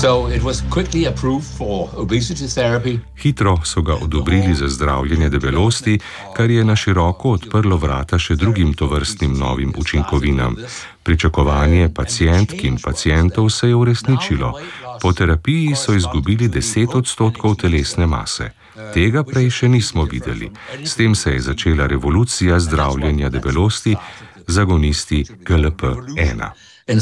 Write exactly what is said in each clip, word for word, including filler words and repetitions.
Hitro so ga odobrili za zdravljenje debelosti, kar je na široko odprlo vrata še drugim tovrstnim novim učinkovinam. Pričakovanje pacientk in pacientov se je uresničilo. Po terapiji so izgubili deset odstotkov telesne mase. Tega prej še nismo videli. S tem se je začela revolucija zdravljenja debelosti z agonisti G L P ena.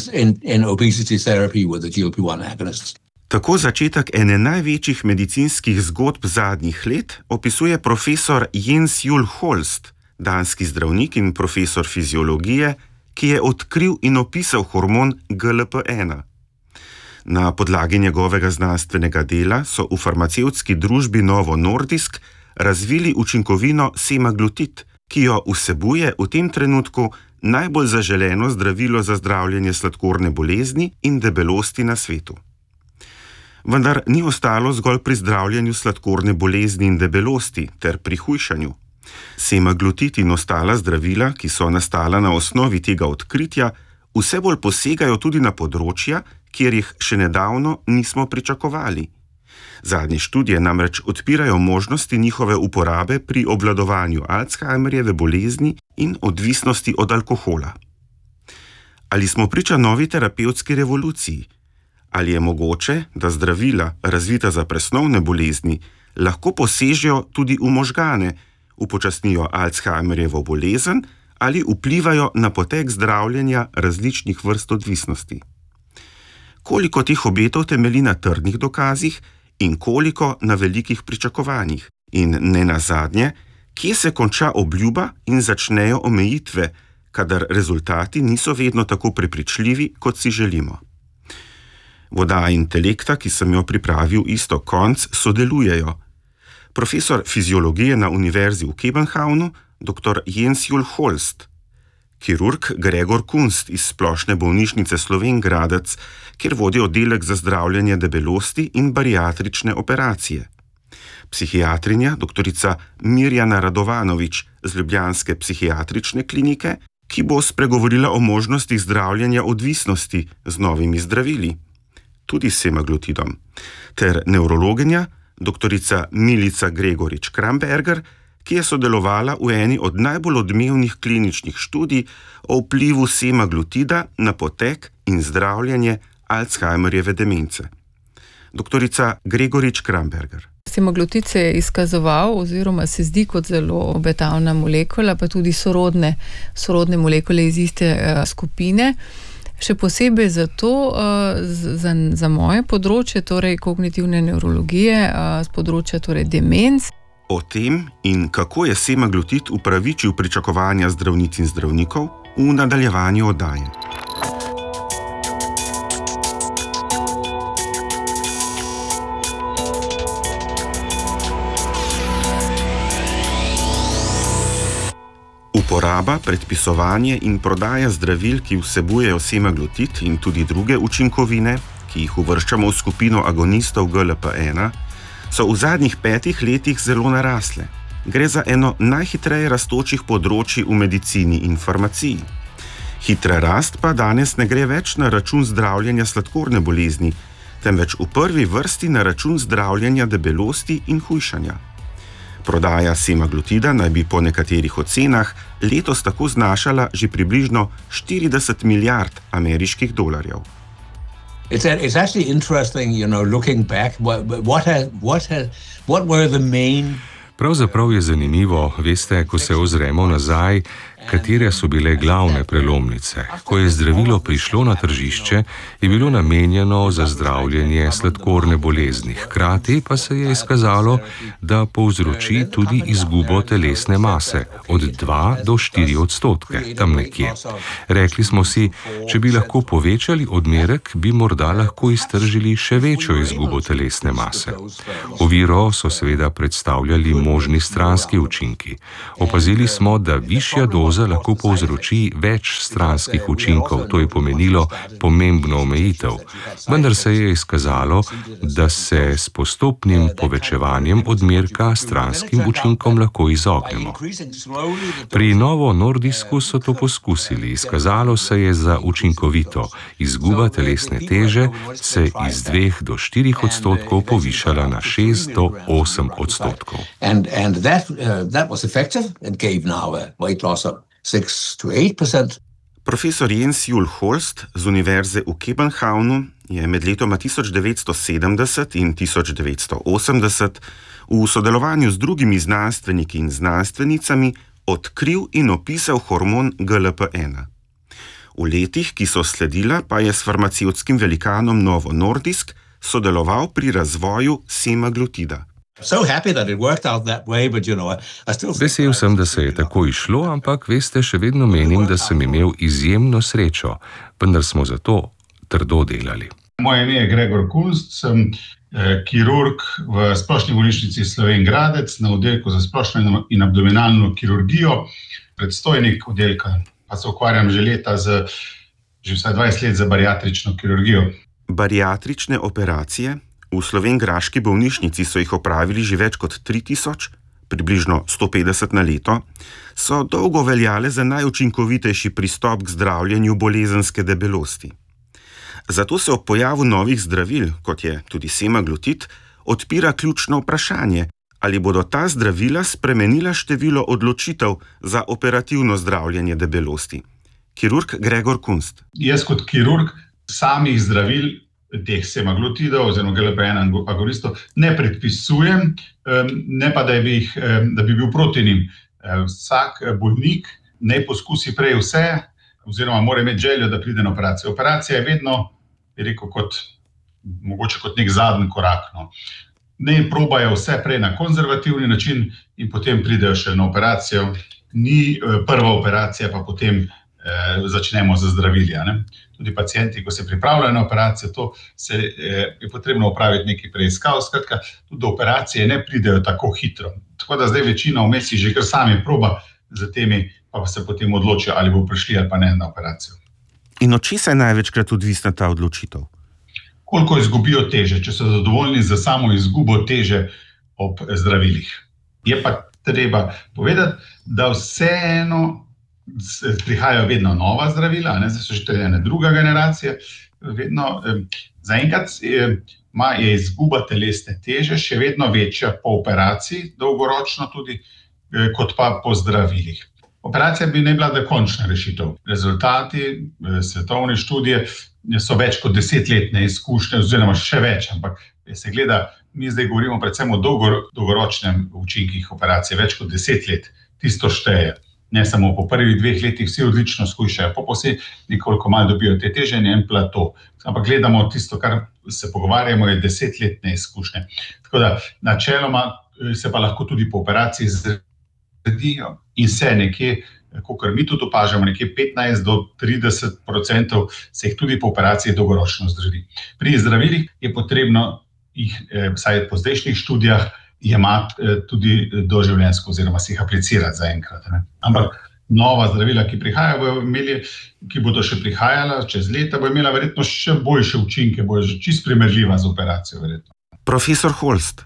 Tako začetek ene največjih medicinskih zgodb zadnjih let opisuje profesor Jens Juul Holst, danski zdravnik in profesor fiziologije, ki je odkril in opisal hormon G L P ena. Na podlagi njegovega znanstvenega dela so v farmacevtski družbi Novo Nordisk razvili učinkovino semaglutid, ki jo vsebuje v tem trenutku najbolj zaželeno zdravilo za zdravljenje sladkorne bolezni in debelosti na svetu. Vendar ni ostalo zgolj pri zdravljenju sladkorne bolezni in debelosti ter pri hujšanju. Semaglutid in ostala zdravila, ki so nastala na osnovi tega odkritja, vse bolj posegajo tudi na področja, kjer jih še nedavno nismo pričakovali. Zadnje študije namreč odpirajo možnosti njihove uporabe pri obvladovanju Alzheimerjeve bolezni in odvisnosti od alkohola. Ali smo priča novi terapevtski revoluciji? Ali je mogoče, da zdravila, razvita za presnovne bolezni, lahko posežejo tudi v možgane, upočasnijo Alzheimerjevo bolezen ali vplivajo na potek zdravljenja različnih vrst odvisnosti? Koliko teh obetov temelji na trdnih dokazih in koliko na velikih pričakovanjih? In ne nazadnje, kje se konča obljuba in začnejo omejitve, kadar rezultati niso vedno tako prepričljivi, kot si želimo? V oddaji Intelekta, ki sem jo pripravil isto konc, sodelujejo profesor fiziologije na Univerzi v Kopenhavnu, dr. Jens Juul Holst, kirurg Gregor Kunst iz Splošne bolnišnice Slovenj Gradec, kjer vodi oddelek za zdravljenje debelosti in bariatrične operacije, psihiatrinja doktorica Mirjana Radovanovič z ljubljanske psihiatrične klinike, ki bo spregovorila o možnostih zdravljenja odvisnosti z novimi zdravili, tudi s semaglutidom, ter nevrologinja doktorica Milica Gregorič-Kramberger, ki je sodelovala v eni od najbolj odmevnih kliničnih študij o vplivu semaglutida na potek in zdravljenje Alzheimerjeve demence. Doktorica Gregorič-Kramberger. Semaglutid se je izkazoval oziroma se zdi kot zelo obetavna molekula, pa tudi sorodne, sorodne molekule iz iste uh, skupine. Še posebej zato uh, za, za moje področje, torej kognitivne nevrologije, uh, z področja torej demenc. O tem in kako je semaglutid upravičil pričakovanja zdravnic in zdravnikov v nadaljevanju oddaje. Uporaba, predpisovanje in prodaja zdravil, ki vsebujejo semaglutid in tudi druge učinkovine, ki jih uvrščamo v skupino agonistov G L P ena, so v zadnjih petih letih zelo narasle. Gre za eno najhitreje rastočih področij v medicini in farmaciji. Hitra rast pa danes ne gre več na račun zdravljenja sladkorne bolezni, temveč v prvi vrsti na račun zdravljenja debelosti in hujšanja. Prodaja semaglutida naj bi po nekaterih ocenah letos tako znašala že približno štirideset milijard ameriških dolarjev. It's, it's actually interesting, you know, looking back, what, what, has, what, has, what were the main... Pravzaprav je zanimivo, veste, ko se ozremo nazaj, katere so bile glavne prelomnice. Ko je zdravilo prišlo na tržišče, je bilo namenjeno za zdravljenje sladkorne bolezni. Hkrati pa se je izkazalo, da povzroči tudi izgubo telesne mase od dva do štiri odstotke, tam nekje. Rekli smo si, če bi lahko povečali odmerek, bi morda lahko iztržili še večjo izgubo telesne mase. Oviro so seveda predstavljali možni stranski učinki. Opazili smo, da višja doza narkoza lahko povzroči več stranskih učinkov, to je pomenilo pomembno omejitev. Vendar se je izkazalo, da se s postopnim povečevanjem odmerka stranskim učinkom lahko izognemo. Pri Novo Nordisku so to poskusili. Izkazalo se je za učinkovito. Izguba telesne teže se iz dveh do štirih odstotkov povišala na šest do osem odstotkov. And, and that, uh, that was effective and gave now a weight loss of six to eight percent. Profesor Jens Juul Holst z Univerze v Kopenhavnu je med letoma tisoč devetsto sedemdeset in tisoč devetsto osemdeset v sodelovanju z drugimi znanstveniki in znanstvenicami odkril in opisal hormon G L P ena. V letih, ki so sledila, pa je s farmacevtskim velikanom Novo Nordisk sodeloval pri razvoju semaglutida. Vesel sem, da se je tako išlo, ampak veste, še vedno menim, da sem imel izjemno srečo, vendar smo za to trdo delali. Moje ime je Gregor Kunst, sem eh, kirurg v Splošni bolnišnici Slovenj Gradec na oddelku za splošno in abdominalno kirurgijo, predstojnik oddelka, pa se ukvarjam že leta z, že vsaj dvajset let za bariatrično kirurgijo. Bariatrične operacije v slovenjgraški bolnišnici so jih opravili že več kot tri tisoč, približno sto petdeset na leto, so dolgo veljale za najučinkovitejši pristop k zdravljenju bolezenske debelosti. Zato se ob pojavu novih zdravil, kot je tudi semaglutid, odpira ključno vprašanje, ali bodo ta zdravila spremenila število odločitev za operativno zdravljenje debelosti. Kirurg Gregor Kunst. Jaz kot kirurg samih zdravil, teh semaglutidov oziroma G L P ena agonistov ne predpisujem, ne pa da bi, jih, da bi bil proti njim. Vsak bolnik naj poskusi prej vse, oziroma mora imeti željo, da pride na operacijo. Operacija je vedno, bi rekel, kot, mogoče kot nek zadnji korak. No. Ne probajo vse prej na konzervativni način in potem pridejo še na operacijo. Ni prva operacija, pa potem eh, začnemo z zdravili. Ne? Tudi pacienti, ko se pripravljajo na operacijo, to se, eh, je potrebno opraviti nekaj preiskav. Skratka, tudi do operacije ne pridejo tako hitro. Tako da zdaj večina vmes si že kar sami proba za temi, pa se potem odločijo, ali bo prišli ali pa ne na operacijo. In od česa je največkrat odvisna ta odločitev? Koliko izgubijo teže, če so zadovoljni za samo izgubo teže ob zdravilih. Je pa treba povedati, da vseeno prihajajo vedno nova zdravila, ne, zdaj so že tudi ene druga generacija, vedno, eh, zaenkrat eh, ma je izguba telesne teže še vedno večja po operaciji, dolgoročno tudi, eh, kot pa po zdravilih. Operacija bi ne bila dokončna rešitev. Rezultati eh, svetovne študije so več kot desetletne izkušnje, oziroma še več, ampak se gleda, mi zdaj govorimo predvsem o dolgor, dolgoročnem učinkih operacije, več kot deset let, tisto šteje. Ne samo po prvih dveh letih vsi odlično skušajo, po posebej nekoliko malo dobijo te teže in en plato. Ampak gledamo tisto, kar se pogovarjamo, je desetletne izkušnje. Tako da načeloma se pa lahko tudi po operaciji zredijo in se nekje, kakor mi tudi opažamo, nekje petnajst do trideset odstotkov se jih tudi po operaciji dolgoročno zredi. Pri zdravilih je potrebno jih, vsaj po zdajšnjih študijah, jemati tudi doživljenjsko oziroma si jih aplicirati zaenkrat. Ampak nova zdravila, ki prihajajo, bodo imeli, ki bodo še prihajala čez leta, bo imela verjetno še boljše učinke, bojo že čisto primerljiva z operacijo verjetno. Profesor Holst.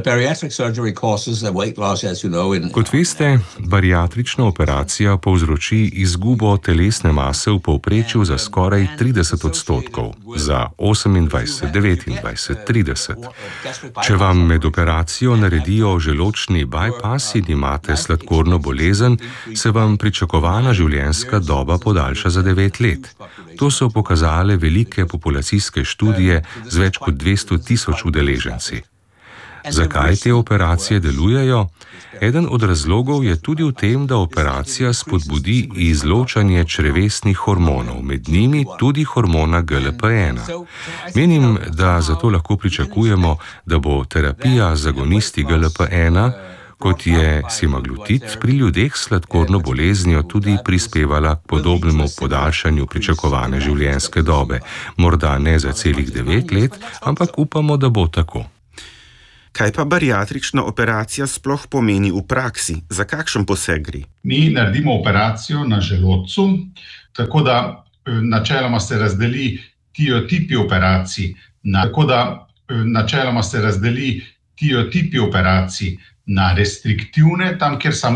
Kot veste, bariatrična operacija povzroči izgubo telesne mase v povprečju za skoraj trideset odstotkov, za osemindvajset, devetindvajset, trideset. Če vam med operacijo naredijo želodčni bypass in imate sladkorno bolezen, se vam pričakovana življenjska doba podaljša za devet let. To so pokazale velike populacijske študije z več kot dvesto tisoč udeleženci. Zakaj te operacije delujejo? Eden od razlogov je tudi v tem, da operacija spodbudi izločanje črevesnih hormonov, med njimi tudi hormona G L P ena. Menim, da zato lahko pričakujemo, da bo terapija z agonisti G L P ena, kot je semaglutid, pri ljudeh s sladkorno boleznijo tudi prispevala k podobnemu podaljšanju pričakovane življenjske dobe. Morda ne za celih devet let, ampak upamo, da bo tako. Kaj pa bariatrična operacija sploh pomeni v praksi? Za kakšen poseg gre? Mi naredimo operacijo na želodcu, tako da načeloma se razdeli tiotipi operacij, na, tako da načeloma se razdeli tiotipi operacij na restriktivne, tam kjer samo